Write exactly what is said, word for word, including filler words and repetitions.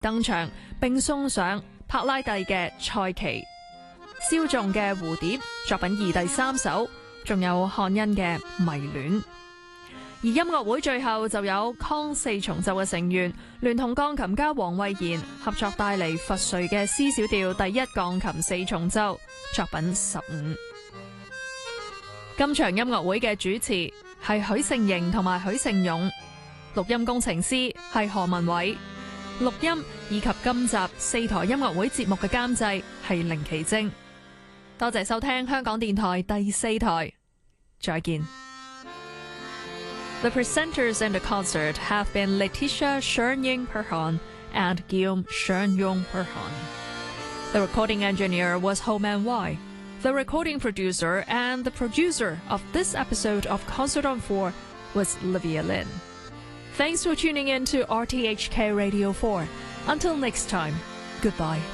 登場，並送上柏拉蒂嘅賽琪、蕭仲嘅蝴蝶作品二第三首，仲有漢恩嘅迷戀。而音樂會最後就有康四重奏嘅成員聯同鋼琴家黃慧賢合作帶嚟佛瑞嘅 C 小調第一鋼琴四重奏作品十五。今場音樂會嘅主持係許盛瑩同埋許盛勇，錄音工程師係何文偉，錄音以及今集四台音樂會節目嘅監製係凌奇晶。多謝收聽香港電台第四台，再見。The presenters in the concert have been Letitia Shernying-Perhon and Guillaume Shernyong-Perhon. The recording engineer was Homan Wai. The recording producer and the producer of this episode of Concert on Four was Livia Lin. Thanks for tuning in to R T H K Radio four. Until next time, goodbye.